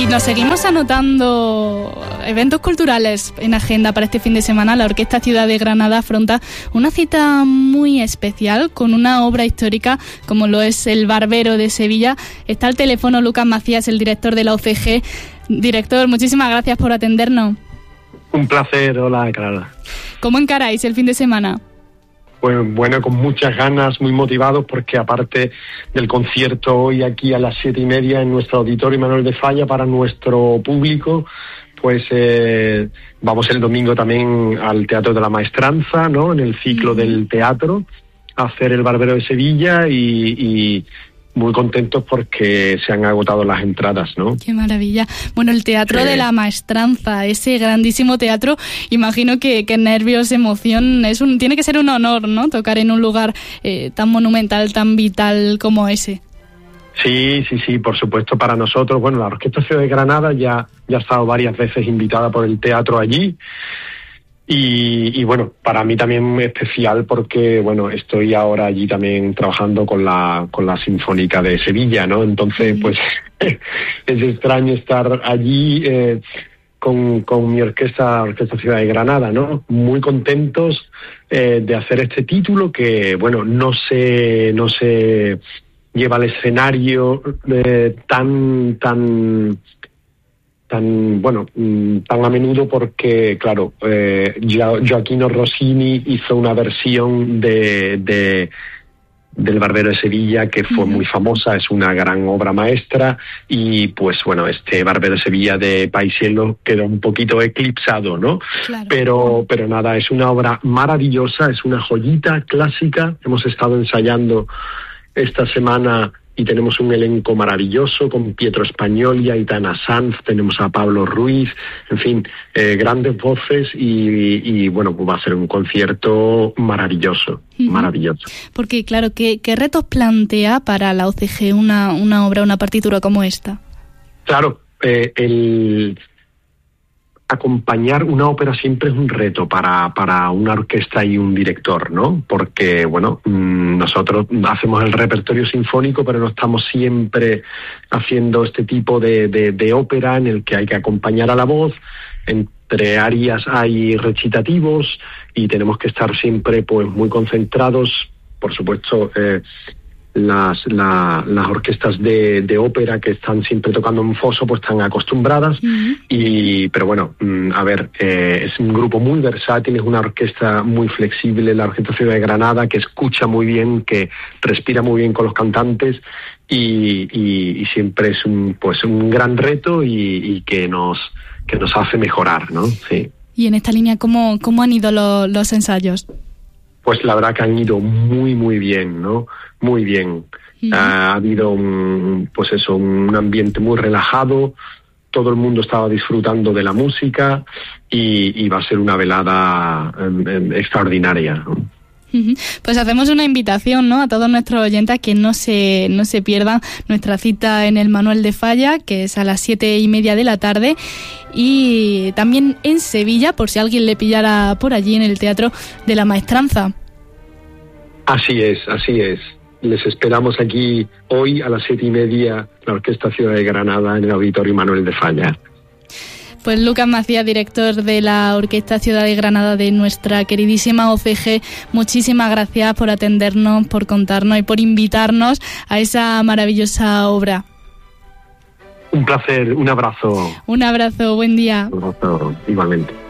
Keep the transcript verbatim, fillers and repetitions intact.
Nos seguimos anotando eventos culturales en agenda para este fin de semana. La Orquesta Ciudad de Granada afronta una cita muy especial con una obra histórica como lo es El Barbero de Sevilla. Está al teléfono Lucas Macías, el director de la O C G. Director, muchísimas gracias por atendernos. Un placer, hola Clara. ¿Cómo encaráis el fin de semana? Pues bueno, con muchas ganas, muy motivados, porque aparte del concierto hoy aquí a las siete y media en nuestro auditorio Manuel de Falla para nuestro público, pues eh, vamos el domingo también al Teatro de la Maestranza, ¿no? En el ciclo del teatro, a hacer El Barbero de Sevilla y, y muy contentos porque se han agotado las entradas, ¿no? ¡Qué maravilla! Bueno, el Teatro sí. de la Maestranza, ese grandísimo teatro, imagino que, que nervios, emoción, es un tiene que ser un honor, ¿no? Tocar en un lugar eh, tan monumental, tan vital como ese. Sí, sí, sí, por supuesto, para nosotros. Bueno, la Orquesta Ciudad de Granada ya, ya ha estado varias veces invitada por el teatro allí. Y, y bueno, para mí también especial porque, bueno, estoy ahora allí también trabajando con la con la Sinfónica de Sevilla, ¿no? Entonces, pues, es extraño estar allí eh, con, con mi orquesta, Orquesta Ciudad de Granada, ¿no? Muy contentos eh, de hacer este título que, bueno, no se, no se lleva al escenario eh, tan, tan... tan bueno tan a menudo porque claro eh, Gioachino Rossini hizo una versión de, de del Barbero de Sevilla que fue muy famosa, es una gran obra maestra y pues bueno, este Barbero de Sevilla de Paisiello quedó un poquito eclipsado, ¿no? Claro. Pero, pero nada, es una obra maravillosa, es una joyita clásica. Hemos estado ensayando esta semana y tenemos un elenco maravilloso con Pietro Espagnoli, Aitana Sanz, tenemos a Pablo Ruiz, en fin, eh, grandes voces y, y bueno, pues va a ser un concierto maravilloso, uh-huh. maravilloso. Porque claro, ¿qué, qué retos plantea para la O C G una, una obra, una partitura como esta? Claro, eh, el... acompañar una ópera siempre es un reto para, para una orquesta y un director, ¿no? Porque, bueno, nosotros hacemos el repertorio sinfónico, pero no estamos siempre haciendo este tipo de, de, de ópera en el que hay que acompañar a la voz. Entre arias hay recitativos y tenemos que estar siempre pues muy concentrados. Por supuesto, eh, Las, la, las orquestas de, de ópera que están siempre tocando en foso pues están acostumbradas uh-huh. y pero bueno, a ver, eh, es un grupo muy versátil, es una orquesta muy flexible, la Orquesta Ciudad de Granada, que escucha muy bien, que respira muy bien con los cantantes y, y, y siempre es un pues un gran reto y, y que nos que nos hace mejorar, ¿no? Sí. Y en esta línea, ¿cómo, cómo han ido lo, los ensayos? Pues la verdad que han ido muy, muy bien, ¿no? Muy bien. Uh-huh. Ha habido un, pues eso, un ambiente muy relajado, todo el mundo estaba disfrutando de la música y, y va a ser una velada eh, extraordinaria, ¿no? Uh-huh. Pues hacemos una invitación, ¿no?, a todos nuestros oyentes a que no se, no se pierdan nuestra cita en el Manuel de Falla, que es a las siete y media de la tarde, y también en Sevilla, por si alguien le pillara por allí, en el Teatro de la Maestranza. Así es, así es. Les esperamos aquí hoy a las siete y media, la Orquesta Ciudad de Granada, en el Auditorio Manuel de Falla. Pues Lucas Macías, director de la Orquesta Ciudad de Granada de nuestra queridísima O C G, muchísimas gracias por atendernos, por contarnos y por invitarnos a esa maravillosa obra. Un placer, un abrazo. Un abrazo, buen día. Un abrazo, igualmente.